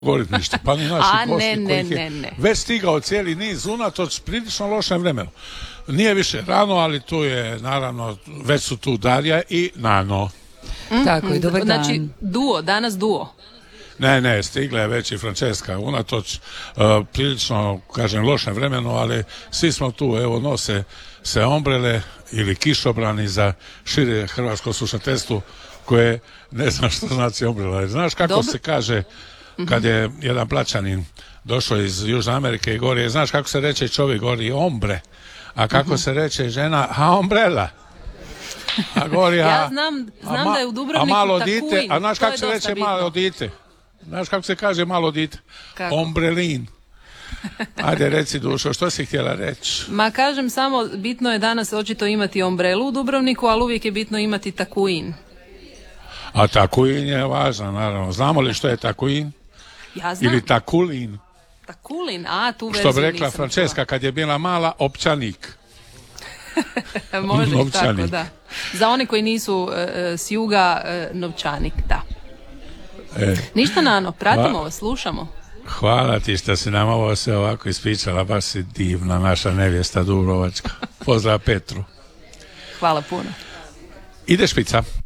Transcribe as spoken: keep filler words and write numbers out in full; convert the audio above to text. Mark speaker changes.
Speaker 1: govoriti ništa, pa ni naši
Speaker 2: A,
Speaker 1: gosti
Speaker 2: ne, ne,
Speaker 1: kojih je
Speaker 2: ne, ne.
Speaker 1: već stigao cijeli niz unatoč prilično lošem vremenu. Nije više rano, ali tu je naravno, već su tu Darija i Nano.
Speaker 2: Mm,
Speaker 3: Tako je, dobar dan.
Speaker 2: Znači, duo, danas duo.
Speaker 1: Ne, ne, stigla je već i Francesca, unatoč uh, prilično, kažem, lošem vremenu, ali svi smo tu, evo, nose se ombrele ili kišobrani za šire hrvatsko slušateljstvo koje ne zna što znači ombrela. Znaš kako
Speaker 2: Dobro.
Speaker 1: se kaže kad je jedan plaćanin došao iz Južne Amerike i gori, znaš kako se reče čovjek gori ombre, a kako se reče žena, a ombrela. A gori, a,
Speaker 2: Ja znam, znam
Speaker 1: a,
Speaker 2: da je u Dubrovniku
Speaker 1: a malo
Speaker 2: takuin,
Speaker 1: dite, a znaš
Speaker 2: to
Speaker 1: kako
Speaker 2: je
Speaker 1: se
Speaker 2: dosta
Speaker 1: reče
Speaker 2: bitno.
Speaker 1: malo dite? Znaš kako se kaže malo dite?
Speaker 2: Kako?
Speaker 1: Ombrelin. Ajde, reci Dušo, što si htjela reći?
Speaker 2: Ma kažem samo, bitno je danas očito imati ombrelu u Dubrovniku, ali uvijek je bitno imati takuin.
Speaker 1: A takuin je važna, naravno. Znamo li što je takuin?
Speaker 2: Ja znam.
Speaker 1: Ili takulin?
Speaker 2: Takulin, a tu verziju
Speaker 1: Što bi rekla
Speaker 2: nisam
Speaker 1: Francesca kad je bila mala, općanik.
Speaker 2: čula. Može i tako,
Speaker 1: Novčanik.
Speaker 2: da. Za one koji nisu uh, s juga, uh, novčanik, da.
Speaker 1: E,
Speaker 2: Ništa Nano, pratimo
Speaker 1: Va-
Speaker 2: vas, slušamo.
Speaker 1: hvala ti što si nam ovo sve ovako ispričala, baš si divna naša nevjesta Dubrovačka. Pozdrav Petru.
Speaker 2: Hvala puno.
Speaker 1: Ide špica.